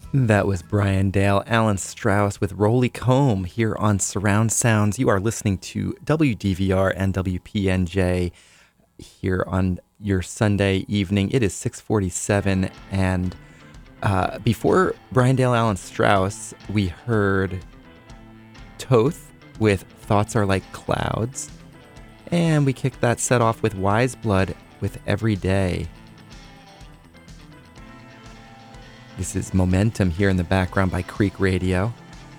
That was Brian Dale, Alan Strauss with Roly Comb here on Surround Sounds. You are listening to WDVR and WPNJ here on your Sunday evening. It is 6:47, and before Brian Dale, Alan Strauss, we heard Toth with Thoughts Are Like Clouds, and we kicked that set off with Wise Blood with Every Day. This is Momentum here in the background by Creek Radio.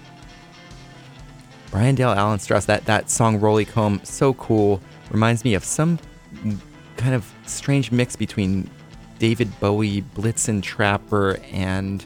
Brian Dale, Alan Strauss, that song Roly Comb, so cool. Reminds me of some kind of strange mix between David Bowie, Blitzen Trapper, and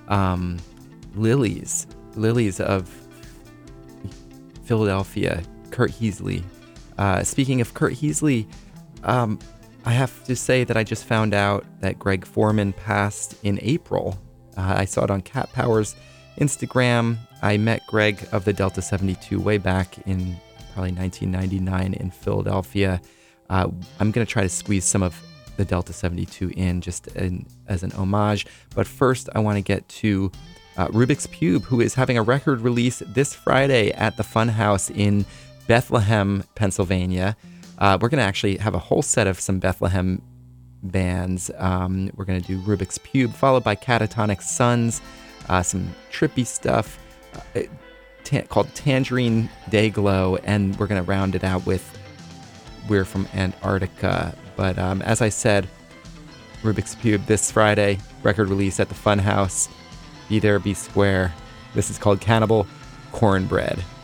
Lilies of Philadelphia, Kurt Heasley. Speaking of Kurt Heasley, I have to say that I just found out that Greg Foreman passed in April. I saw it on Cat Power's Instagram. I met Greg of the Delta 72 way back in probably 1999 in Philadelphia. I'm going to try to squeeze some of the Delta 72 in just as an homage. But first, I want to get to Rubik's Pube, who is having a record release this Friday at the Funhouse in Bethlehem, Pennsylvania. We're going to actually have a whole set of some Bethlehem bands. We're going to do Rubik's Pube, followed by Catatonic Sons, some trippy stuff called Tangerine Dayglow, and we're going to round it out with We're from Antarctica. But as I said, Rubik's Pube this Friday, record release at the Funhouse. Be there, be square. This is called Cannibal Cornbread.